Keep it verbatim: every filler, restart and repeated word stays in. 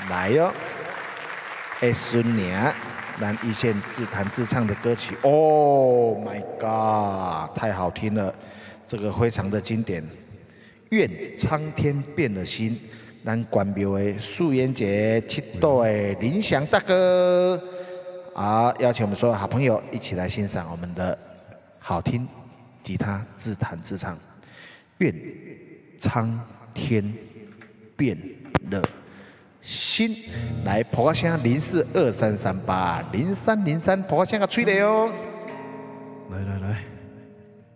来哟、哦，哎，孙娘，咱一线自弹自唱的歌曲，Oh my god， 太好听了，这个非常的经典。愿苍天变了心，咱关庙的素颜节七朵的林祥大哥，啊，邀请我们所有好朋友一起来欣赏我们的好听吉他自弹自唱。愿苍天变了心，来破声零四二三三八零三零三破声个吹的哦， 来来来。